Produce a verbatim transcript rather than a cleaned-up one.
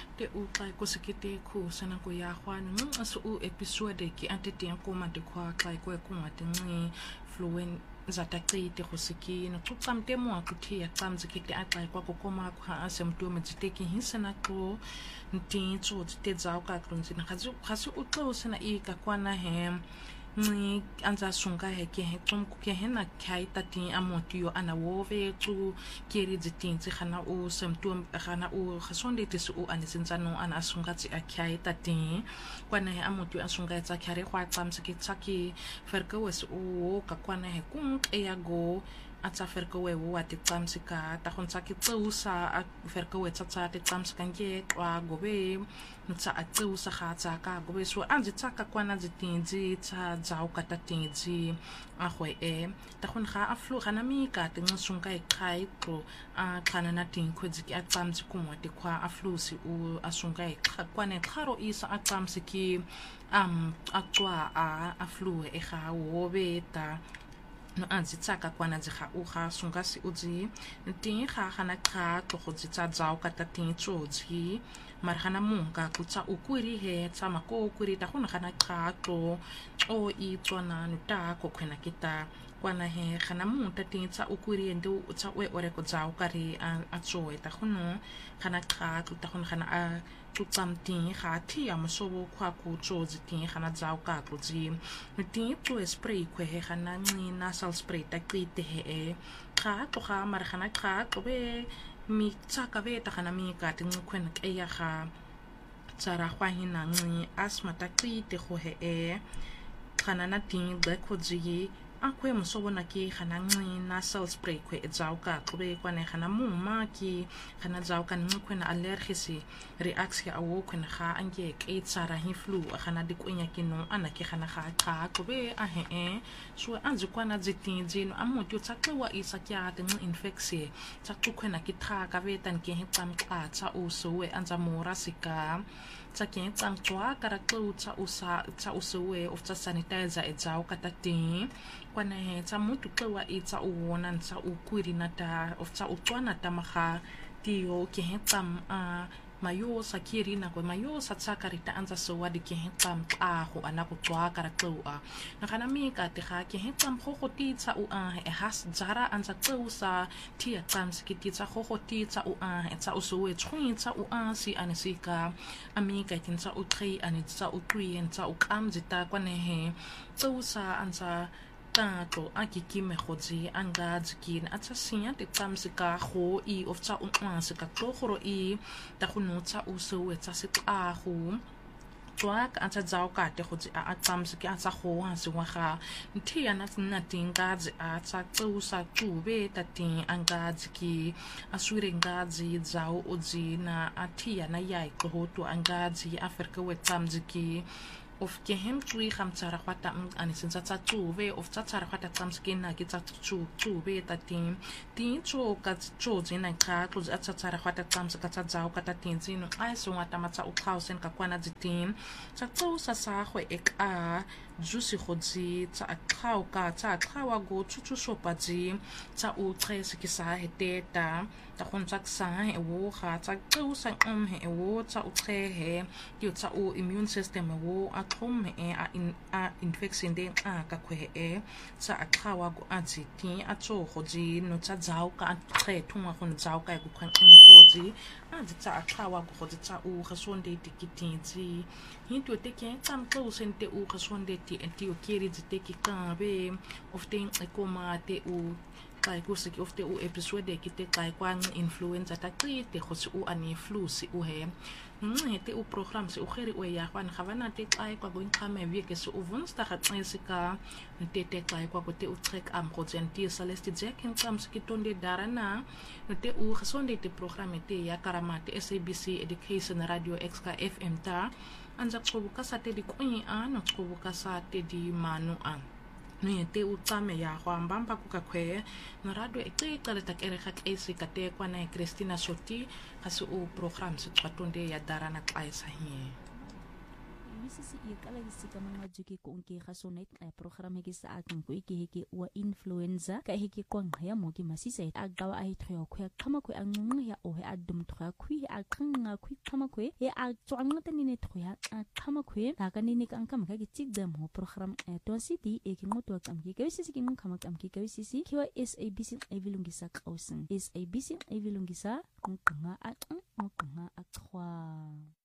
te u kai ko sekete ku sana ko ya hwan ng aso u episode ki ante te ko ma te kwa kai ko ko ma te ngi fluent zatakri te go seki no tsam te mo akuthi ya tsam zikete a kai kwa ko koma ko ha asem tu me tsiteki hisana ko nti tso te za ka klunzi na khazu khasu u tlo sana I ka kwana he ni anza sunga he ke he tsom ku ke he na kai tati amotio ana wove tu keri zitin tsi khana u semtu khana u khasonde te su ani sinzano ana sunga tsi akai tati kwana he amotio asunga tsa khare khwa tsam seki tsaki ferka wes u ka kwana he kung e ya go atsa ferka we wo ati tsam sika ta khon tsaki tsusa ferka we tsa te tsam sika nge kwa gobe nutsa atsusa kha tsa ka gobe so anzi tsaka kwana zitinzi tsa zao kata tinzi a khwe e ta khon kha aflu khana mi ka te nsunga e khai ko a khana na tin khwezi ki a tsamzi kumwa te kwa aflu si u asunga e kwana kharo isa a tsamzi ki am atwa a aflu e kha wo beta no anzi tsaka kwana zi kha u kha sunga si uzi tin kha khana kha to khotsi tsa zao kata tin tsozi marhana munga kutsa ukuri he tsama ko ukuri ta khona khana kha to o I tsona nuta ko khwena kita kwana he khana munta tin tsa ukuri ende utsa we ore ko zao kari a tsoe ta khono khana kha ta khona khana a tutsam tin kha thi amosobo khwa ku tsozi tin khana zao ka kuzi tin to spray kwe he khana ni nasal spray ta krite he e kha to kha mar khana kha to be mi tsaka ve ta khana mi ka tin khwen ke ya kha tsara khwa hina ngi asma ta krite kho he e khana na tin gbe khoji akwe mosobo na ki khana ngi nasal spray kwe zao ka tlobe kwane khana muma ki khana zao ka ngi kwena allergies reaction awo kwena kha ange ke tsara hi flu khana dikwenya ki no ana ki khana kha kha tlobe a he e so anzi kwana zitin zino amotyo tsakwa isa kya te ngi infection tsakwena ki tha ka vetan ki he tsam ka tsa usowe anza mora sika tsa ki tsam tswa kara tlu tsa usa tsa usowe of tsa sanitizer e zao ka tatin kwana he tsa mutu twa itsa uwona tsa ukwiri nata of tsa utwana tamaha tio ke he tsam a mayo sakiri na ko mayo satsa karita anza so wadi ke he tsam a ho ana ko twa kara twa na kana mi ka te ga ke he tsam go go titsa u a e has zara anza tsa tia tsam skiti tsa go go titsa u a e tsa uso we tsa u a si anisika ami ka tinsa u tri ani tsa u tri en tsa u kamzita kwane he tsa anza tato akikime khodzi anga dzikin atsa sinya te tsamsika kho I of tsa unqasika tlogoro I ta khunu tsa uso tsa sika khu twak atsa zao ka te khodzi a tsamsika atsa kho hasi wa kha nthia na tsina tinga dzi atsa tsusa tube tatin anga dziki asure ngazi zao odzi na athia na yai khoto anga dzi afrika we tsamziki of ke hem tui kham tsara khwata ani sinsa tsa tsuve of tsa tsara khwata tsamskin na ki tsa tsu tsuve ta tin tin tso ka tso zina kha tlo tsa tsara khwata tsamsika tsa zao ka ta tin zino ai so ngata matsa u khausen ka kwana zitin tsa tso sa sa khwe ek a jusi khodzi tsa khau ka tsa khawa go tsu so paji tsa u tres ki sa heteta ta khon tsa sa e wo kha tsa tso sa um he wo tsa u tre he ti tsa u immune system wo a thom e a in a infection de a ka khwe e tsa a khawa go atsi ti a tso khodzi no tsa zao ka tre thunga khon zao ka ku khwan in tsoji a tsa a khawa go khodzi tsa u khasonde tikitinzi hinto te ke tsam tso sente u khasonde ti enti o kiri te ki ka be of thing e koma te u kai ku se ki of te u episode ki te kai kwang influenza ta ti te khosi u ani flu si u he ngi te u program se u kheri u ya kwan khavana te kai kwa go nkhame vie ke se u vunsta kha tsika te te kai kwa ko te u trek am ko ti celeste jack in tsam ki tonde darana te u khasonde te program te ya karamate S A B C education radio X K F M ta anza tsobuka sa te di kwenye a no tsobuka sa te di manu a no te utame ya kwa mbamba kuka kwe na radio e te kale tak ere khak esi ka te kwa na Christina Soti kasu u program se twatonde ya darana kwa isa hie B C C e kala isika mga juki ko ke khasonait ay program ke sa akin ko ke ke wa influenza ka ke ko ngaya mo ke masisa agawa ai thyo khya khama ko ang ngya o he adum thya khui a khanga khui khama ko e a chwang ta ni ne thya a khama ko ta ka ni ne kan kam ka ke chik dam ho program to city e ke ngoto kam ke ke sisi ke ngam khama kam ke ke sisi ke wa S A B C evilungisa kausen S A B C evilungisa ngqanga a ngqanga a khwa